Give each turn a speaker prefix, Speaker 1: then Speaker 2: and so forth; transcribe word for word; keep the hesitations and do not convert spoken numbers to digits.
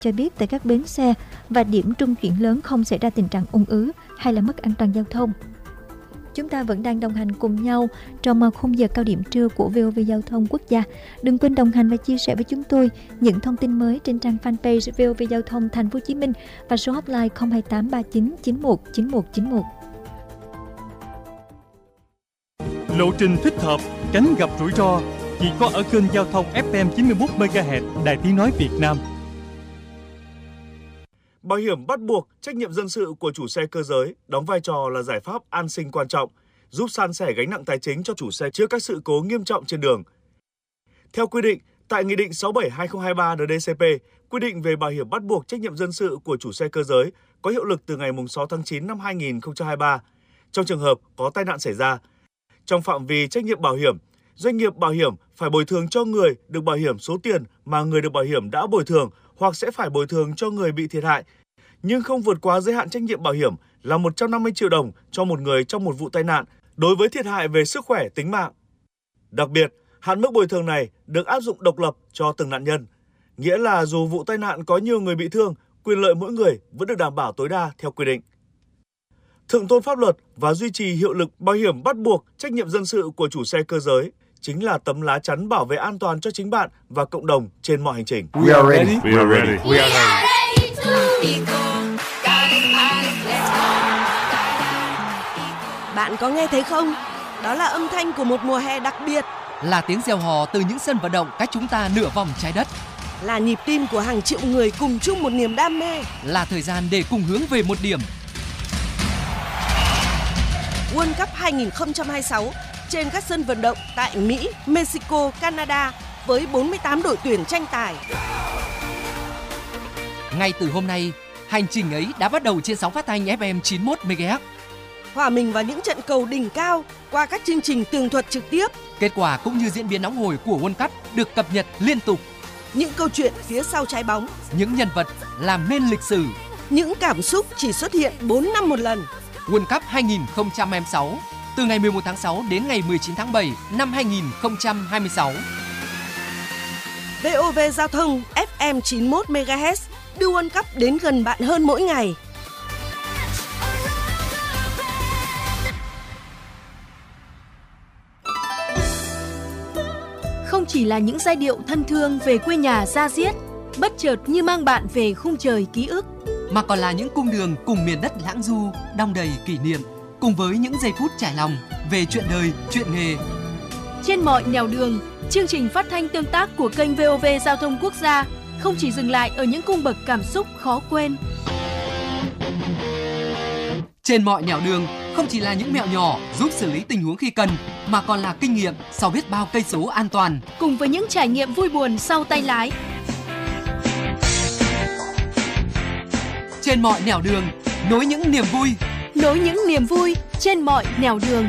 Speaker 1: cho biết tại các bến xe và điểm trung chuyển lớn không xảy ra tình trạng ùn ứ hay là mất an toàn giao thông. Chúng ta vẫn đang đồng hành cùng nhau trong khung giờ cao điểm trưa của vê o vê Giao thông Quốc gia. Đừng quên đồng hành và chia sẻ với chúng tôi những thông tin mới trên trang fanpage vê o vê Giao thông Thành phố Hồ Chí Minh và số hotline không hai tám ba chín chín một chín một chín một.
Speaker 2: Lộ trình thích hợp, tránh gặp rủi ro chỉ có ở kênh Giao thông ép em chín mươi mốt mê ga héc Đài Tiếng nói Việt Nam.
Speaker 3: Bảo hiểm bắt buộc trách nhiệm dân sự của chủ xe cơ giới đóng vai trò là giải pháp an sinh quan trọng, giúp san sẻ gánh nặng tài chính cho chủ xe trước các sự cố nghiêm trọng trên đường. Theo quy định, tại Nghị định sáu bảy hai không hai ba en đê cê pê, quy định về bảo hiểm bắt buộc trách nhiệm dân sự của chủ xe cơ giới có hiệu lực từ ngày sáu tháng chín năm hai nghìn không trăm hai mươi ba. Trong trường hợp có tai nạn xảy ra, trong phạm vi trách nhiệm bảo hiểm, doanh nghiệp bảo hiểm phải bồi thường cho người được bảo hiểm số tiền mà người được bảo hiểm đã bồi thường hoặc sẽ phải bồi thường cho người bị thiệt hại, nhưng không vượt quá giới hạn trách nhiệm bảo hiểm là một trăm năm mươi triệu đồng cho một người trong một vụ tai nạn đối với thiệt hại về sức khỏe tính mạng. Đặc biệt, hạn mức bồi thường này được áp dụng độc lập cho từng nạn nhân, nghĩa là dù vụ tai nạn có nhiều người bị thương, quyền lợi mỗi người vẫn được đảm bảo tối đa theo quy định. Thượng tôn pháp luật và duy trì hiệu lực bảo hiểm bắt buộc trách nhiệm dân sự của chủ xe cơ giới chính là tấm lá chắn bảo vệ an toàn cho chính bạn và cộng đồng trên mọi hành trình.
Speaker 4: We are ready.
Speaker 2: We are ready.
Speaker 4: We are ready.
Speaker 5: Bạn có nghe thấy không? Đó là âm thanh của một mùa hè đặc biệt.
Speaker 6: Là tiếng reo hò từ những sân vận động cách chúng ta nửa vòng trái đất.
Speaker 5: Là nhịp tim của hàng triệu người cùng chung một niềm đam mê.
Speaker 6: Là thời gian để cùng hướng về một điểm.
Speaker 5: World Cup hai không hai sáu trên các sân vận động tại Mỹ, Mexico, Canada với bốn mươi tám đội tuyển tranh tài.
Speaker 6: Ngay từ hôm nay, hành trình ấy đã bắt đầu trên sóng phát thanh ép em chín mươi mốt mê ga héc.
Speaker 5: Hòa mình vào những trận cầu đỉnh cao qua các chương trình tường thuật trực tiếp.
Speaker 6: Kết quả cũng như diễn biến nóng hổi của World Cup được cập nhật liên tục.
Speaker 5: Những câu chuyện phía sau trái bóng,
Speaker 6: những nhân vật làm nên lịch sử,
Speaker 5: những cảm xúc chỉ xuất hiện bốn năm một lần.
Speaker 6: World Cup hai không hai sáu từ ngày mười một tháng sáu đến ngày mười chín tháng bảy năm hai không hai sáu.
Speaker 5: vê o vê Giao thông ép em chín mươi mốt mê ga héc đưa World Cup đến gần bạn hơn mỗi ngày.
Speaker 7: Không chỉ là những giai điệu thân thương về quê nhà da diết, bất chợt như mang bạn về khung trời ký ức,
Speaker 6: mà còn là những cung đường cùng miền đất lãng du, đong đầy kỷ niệm, cùng với những giây phút trải lòng về chuyện đời, chuyện nghề.
Speaker 7: Trên mọi nẻo đường, chương trình phát thanh tương tác của kênh vê o vê Giao thông Quốc gia không chỉ dừng lại ở những cung bậc cảm xúc khó quên.
Speaker 6: Trên mọi nẻo đường không chỉ là những mẹo nhỏ giúp xử lý tình huống khi cần, mà còn là kinh nghiệm sau biết bao cây số an toàn,
Speaker 7: cùng với những trải nghiệm vui buồn sau tay lái.
Speaker 6: Trên mọi nẻo đường, nối những niềm vui,
Speaker 7: nối những niềm vui trên mọi nẻo đường.